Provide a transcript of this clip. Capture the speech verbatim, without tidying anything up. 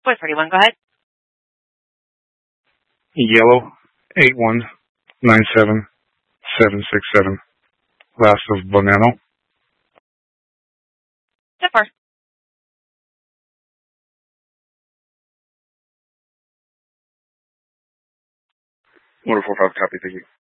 Voice thirty-one, go ahead. Yellow, eight one nine seven seven six seven. Last of Bonanno. The first. one oh four five, copy, thank you.